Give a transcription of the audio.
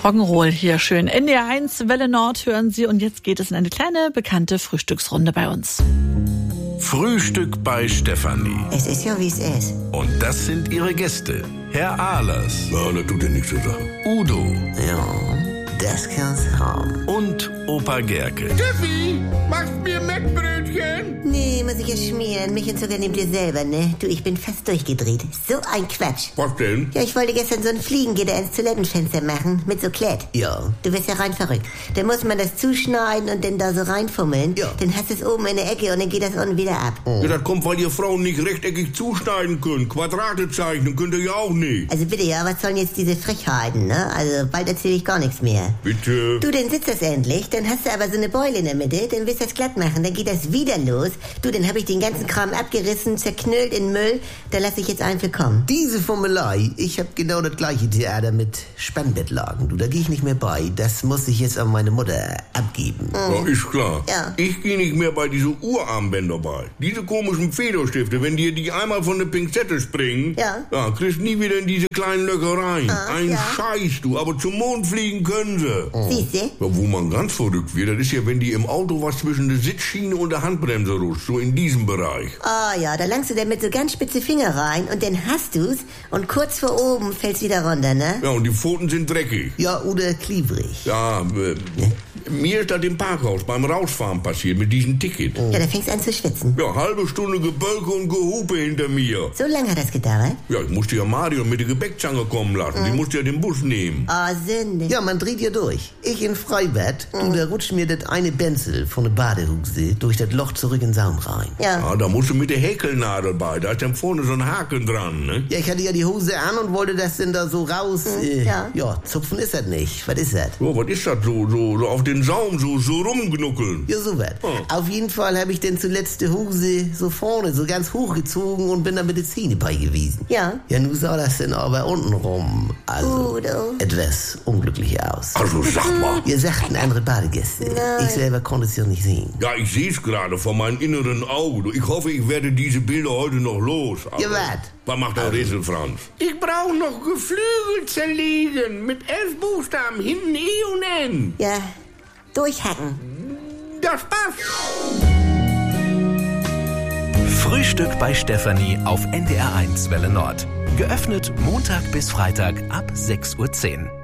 Rock'n'Roll hier schön. NDR1 Welle Nord hören Sie und jetzt geht es in eine kleine bekannte Frühstücksrunde bei uns. Frühstück bei Stefanie. Es ist ja, wie es ist. Und das sind ihre Gäste. Herr Ahlers. Ja, das tut ja nichts zur Sache. Udo. Ja, das kann's haben. Und Opa Gerke. Steffi, machst mir Mettbrötchen? Nee, muss ich ja schmieren. Milch und Zucker nehmt ihr selber, ne? Du, ich bin fast durchgedreht. So ein Quatsch. Was denn? Ja, ich wollte gestern so ein Fliegengitter ins Toilettenfenster machen, mit so Klett. Ja. Du wirst ja rein verrückt. Dann muss man das zuschneiden und dann da so reinfummeln. Ja. Dann hast du es oben in der Ecke und dann geht das unten wieder ab. Ja, das kommt, weil ihr Frauen nicht rechteckig zuschneiden könnt. Quadrate zeichnen könnt ihr ja auch nicht. Also bitte, ja, was sollen jetzt diese Frechheiten, ne? Also bald erzähle ich gar nichts mehr. Bitte. Du, dann sitzt das endlich, dann hast du aber so eine Beule in der Mitte, dann willst du das glatt machen, dann geht das wieder los. Du, dann habe ich den ganzen Kram abgerissen, zerknüllt in Müll, da lasse ich jetzt einen für kommen. Diese Formelei, ich habe genau das gleiche Theater mit Spannbettlagen. Du, da gehe ich nicht mehr bei. Das muss ich jetzt an meine Mutter abgeben. Ja, ist klar. Ja. Ich gehe nicht mehr bei diese Urarmbänder bei. Diese komischen Federstifte, wenn dir die einmal von der Pinzette springen, Ja. kriegst nie wieder in diese kleinen Löcher rein. Ein ja. Scheiß, du, aber zum Mond fliegen können sie. Siehste? Ja, wo man ganz verrückt wird, das ist ja, wenn die im Auto was zwischen der Sitzschiene und der Handbremse rutscht, so in diesem Bereich. Ah ja, da langst du dann mit so ganz spitze Finger rein und dann hast du's und kurz vor oben fällt's wieder runter, ne? Ja, und die Pfoten sind dreckig. Ja, oder klebrig. Ja, mir ist das im Parkhaus beim Rausfahren passiert mit diesem Ticket. Ja, da fängst du an zu schwitzen. Ja, halbe Stunde Gebölke und Gehupe hinter mir. So lange hat das gedauert? Ja, ich musste ja Mario mit der Gebäckzange kommen lassen. Die musste ja den Bus nehmen. Ah, Sünde. Ja, man dreht ja durch. Ich in Freibad, du, da rutscht mir das eine Benzel von der Badehose durch das Loch zurück in den Saum rein. Ja. Ja, da musst du mit der Häkelnadel bei. Da ist dann vorne so ein Haken dran, ne? Ja, ich hatte ja die Hose an und wollte das denn da so raus. ja. Zupfen ist das nicht. Was ist das? So, was ist das so auf den Saum so rumgnuckeln? Ja, so was. Auf jeden Fall habe ich denn zuletzt die Hose so vorne, so ganz hochgezogen und bin da mit den Zähnen bei gewesen. Ja. Ja, nun sah das denn aber untenrum, also Udo. etwas unglücklich aus. Also sag mal. Ihr sagten andere Badegäste. Nein. Ich selber konnte es ja nicht sehen. Ja, ich sehe es gerade vor meinem inneren Auge. Ich hoffe, ich werde diese Bilder heute noch los. Ja, wat? Was macht der Rätsel, Franz? Ich brauche noch Geflügel zerlegen mit 11 Buchstaben, hinten E und N. Ja, durchhacken. Das passt. Frühstück bei Stefanie auf NDR1 Welle Nord. Geöffnet Montag bis Freitag ab 6:10 Uhr.